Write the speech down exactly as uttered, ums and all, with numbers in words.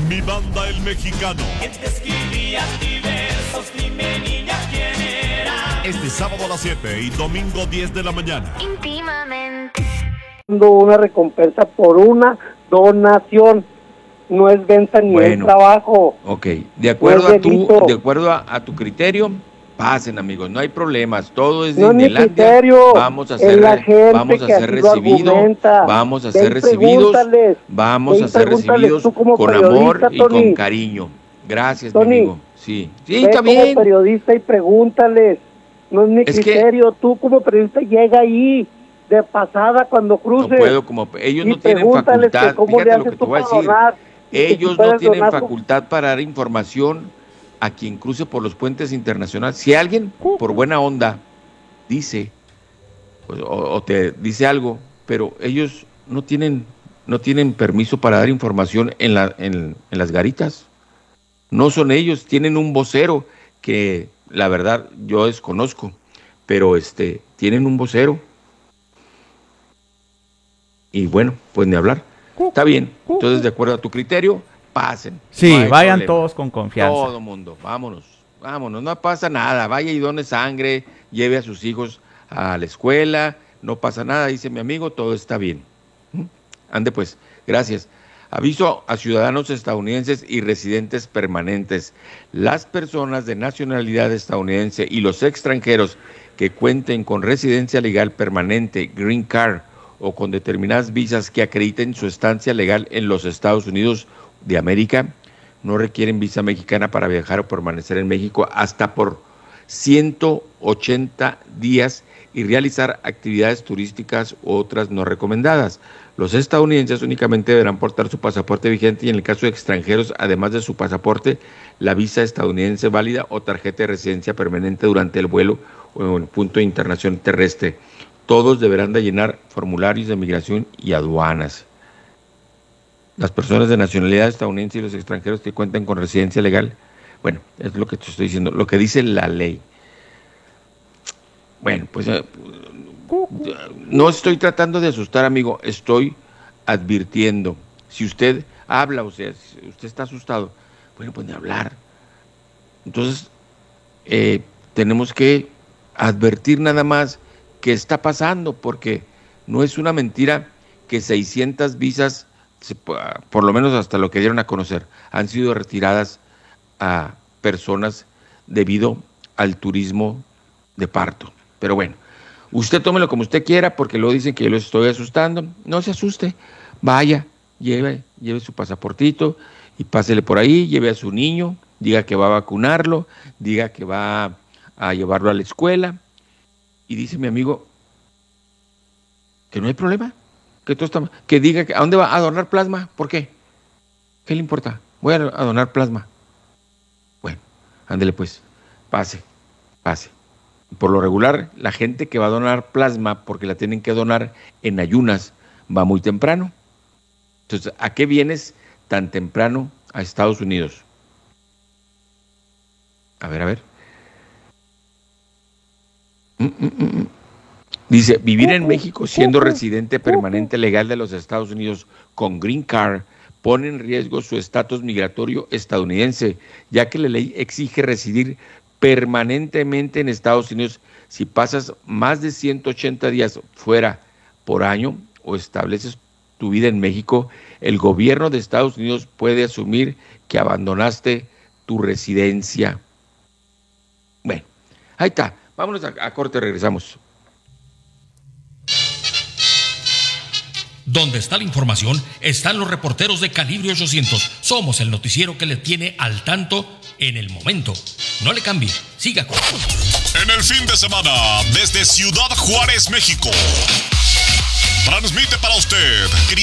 Mi Banda El Mexicano. ¿Quién te escribía diversos? Dime, niña, ¿quién era? Este sábado a las siete y domingo diez de la mañana. Íntimamente. Una recompensa por una donación. No es venta ni Bueno, es trabajo. Ok, de acuerdo No es a tu, delito. de acuerdo a, a tu criterio, pasen, amigos, no hay problemas, todo es No es mi Disneylandia. criterio, Vamos a es ser, la gente vamos a que ser así lo recibidos, argumenta. vamos a Ve ser y recibidos, pregúntales, vamos ve y a ser pregúntales recibidos tú como con amor periodista, y con Tony. cariño. Gracias, Tony, mi amigo. Sí, sí, Ve está como bien. periodista y pregúntales. No es mi Es que- criterio. Tú como periodista llega ahí de pasada cuando cruces. No puedo, como ellos y no tienen pregúntales facultad, que cómo le fíjate lo haces que te tú voy a para decir. donar, y que si Ellos no puedes tienen donar con- facultad para dar información a quien cruce por los puentes internacionales. Si alguien, por buena onda, dice, pues, o, o te dice algo, pero ellos no tienen, no tienen permiso para dar información en, la, en, en las garitas. No son ellos, tienen un vocero que la verdad yo desconozco, pero este, tienen un vocero. Y bueno, pues ni hablar. Está bien, entonces de acuerdo a tu criterio, pasen. Sí, No hay vayan problema. todos con confianza. Todo mundo, vámonos, vámonos, no pasa nada, vaya y done sangre, lleve a sus hijos a la escuela, no pasa nada, dice mi amigo, todo está bien. ¿Mm? Ande pues, gracias. Aviso a ciudadanos estadounidenses y residentes permanentes. Las personas de nacionalidad estadounidense y los extranjeros que cuenten con residencia legal permanente, Green Card, o con determinadas visas que acrediten su estancia legal en los Estados Unidos de América, no requieren visa mexicana para viajar o permanecer en México hasta por ciento ochenta días y realizar actividades turísticas u otras no recomendadas. Los estadounidenses únicamente deberán portar su pasaporte vigente y en el caso de extranjeros, además de su pasaporte, la visa estadounidense válida o tarjeta de residencia permanente durante el vuelo o en el punto de internación terrestre. Todos deberán de llenar formularios de migración y aduanas. Las personas de nacionalidad estadounidense y los extranjeros que cuenten con residencia legal, bueno, es lo que te estoy diciendo, lo que dice la ley. Bueno, pues eh, no estoy tratando de asustar, amigo, estoy advirtiendo. Si usted habla, o sea, si usted está asustado, bueno, pues de hablar. Entonces, eh, tenemos que advertir nada más qué está pasando, porque no es una mentira que seiscientas visas, por lo menos hasta lo que dieron a conocer, han sido retiradas a personas debido al turismo de parto. Pero bueno, usted tómelo como usted quiera, porque luego dicen que yo lo estoy asustando. No se asuste, vaya, lleve, lleve su pasaportito y pásele por ahí, lleve a su niño, diga que va a vacunarlo, diga que va a llevarlo a la escuela. Y dice mi amigo que no hay problema, que todo está, que diga que a dónde va a donar plasma, ¿por qué? ¿Qué le importa? Voy a, a donar plasma. Bueno, ándele pues, pase, pase. Por lo regular, la gente que va a donar plasma, porque la tienen que donar en ayunas, va muy temprano. Entonces, ¿a qué vienes tan temprano a Estados Unidos? A ver, a ver. Mm, mm, mm. Dice, vivir en México siendo residente permanente legal de los Estados Unidos con Green Card pone en riesgo su estatus migratorio estadounidense, ya que la ley exige residir permanentemente en Estados Unidos si pasas más de ciento ochenta días fuera por año o estableces tu vida en México. El gobierno de Estados Unidos puede asumir que abandonaste tu residencia. Bueno, ahí está. Vámonos a, a corte, regresamos. Donde está la información, están los reporteros de Calibre ochocientos. Somos el noticiero que le tiene al tanto en el momento. No le cambie, siga con nosotros. En el fin de semana, desde Ciudad Juárez, México, transmite para usted